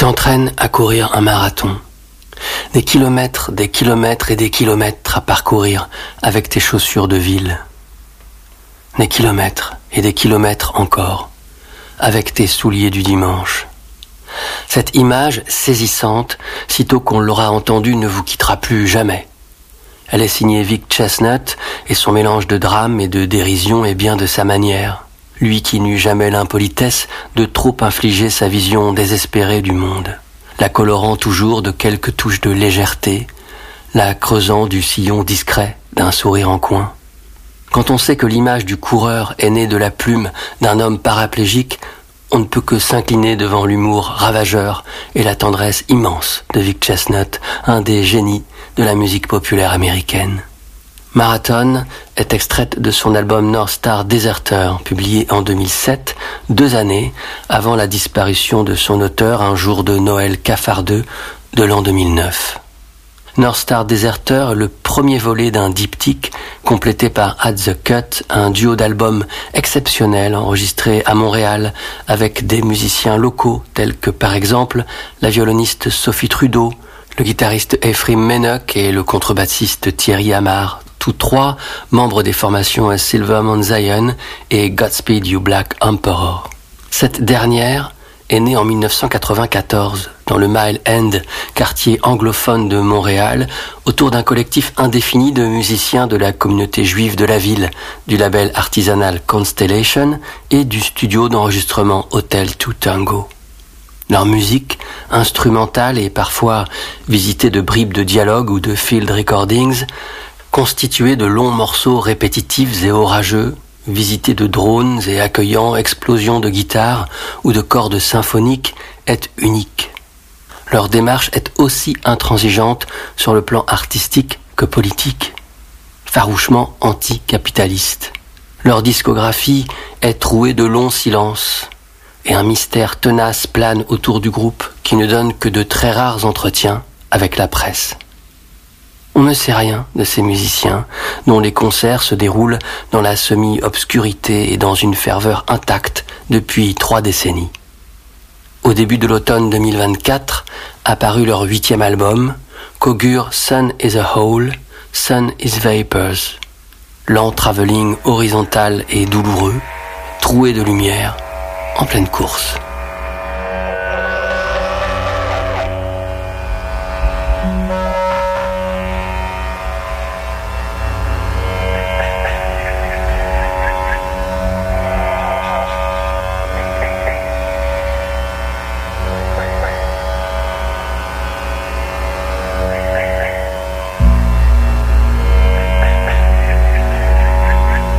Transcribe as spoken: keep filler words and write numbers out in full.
t'entraînes à courir un marathon. Des kilomètres, des kilomètres et des kilomètres à parcourir avec tes chaussures de ville. Des kilomètres et des kilomètres encore avec tes souliers du dimanche. Cette image saisissante, sitôt qu'on l'aura entendue, ne vous quittera plus jamais. Elle est signée Vic Chesnutt et son mélange de drame et de dérision est bien de sa manière. Lui qui n'eut jamais l'impolitesse de trop infliger sa vision désespérée du monde, la colorant toujours de quelques touches de légèreté, la creusant du sillon discret d'un sourire en coin. Quand on sait que l'image du coureur est née de la plume d'un homme paraplégique, on ne peut que s'incliner devant l'humour ravageur et la tendresse immense de Vic Chesnutt, un des génies de la musique populaire américaine. Marathon est extraite de son album North Star Deserter, publié en deux mille sept, deux années avant la disparition de son auteur un jour de Noël cafardeux de l'an deux mille neuf. North Star Deserter est le premier volet d'un diptyque complété par At the Cut, un duo d'albums exceptionnel enregistré à Montréal avec des musiciens locaux tels que par exemple la violoniste Sophie Trudeau, le guitariste Ephraim Menoch et le contrebassiste Thierry Amar, tous trois membres des formations Silver Mount Zion et Godspeed You Black Emperor. Cette dernière est née en dix-neuf cent quatre-vingt-quatorze dans le Mile End, quartier anglophone de Montréal, autour d'un collectif indéfini de musiciens de la communauté juive de la ville, du label artisanal Constellation et du studio d'enregistrement Hotel Two Tango. Leur musique, instrumentale et parfois visitée de bribes de dialogue ou de field recordings, constituée de longs morceaux répétitifs et orageux, visités de drones et accueillant explosions de guitare ou de cordes symphoniques, est unique. Leur démarche est aussi intransigeante sur le plan artistique que politique, farouchement anticapitaliste. Leur discographie est trouée de longs silences, et un mystère tenace plane autour du groupe qui ne donne que de très rares entretiens avec la presse. On ne sait rien de ces musiciens dont les concerts se déroulent dans la semi-obscurité et dans une ferveur intacte depuis trois décennies. Au début de l'automne deux mille vingt-quatre, apparut leur huitième album, qu'augure Sun is a Hole, Sun is Vapors. Lent travelling horizontal et douloureux, troué de lumière, en pleine course.